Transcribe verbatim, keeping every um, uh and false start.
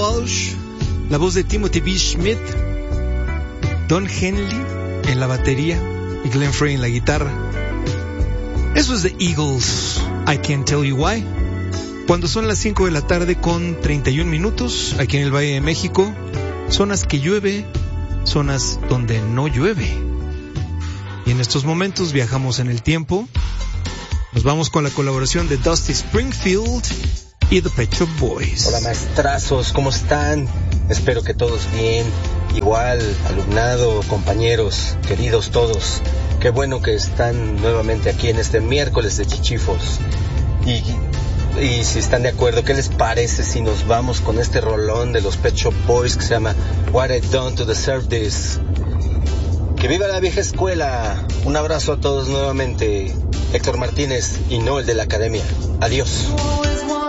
Walsh, la voz de Timothy B. Schmidt, Don Henley en la batería y Glenn Frey en la guitarra. Eso es The Eagles, I Can't Tell You Why. Cuando son las cinco de la tarde con treinta y un minutos, aquí en el Valle de México, zonas que llueve, zonas donde no llueve. Y en estos momentos viajamos en el tiempo. Nos vamos con la colaboración de Dusty Springfield y The Pet Shop Boys. Hola maestrazos, ¿cómo están? Espero que todos bien. Igual, alumnado, compañeros, queridos todos. Qué bueno que están nuevamente aquí en este miércoles de Chichifos. Y, y si están de acuerdo, ¿qué les parece si nos vamos con este rolón de los Pet Shop Boys que se llama What I Done to Deserve This? ¡Que viva la vieja escuela! Un abrazo a todos nuevamente. Héctor Martínez y no el de la academia. Adiós.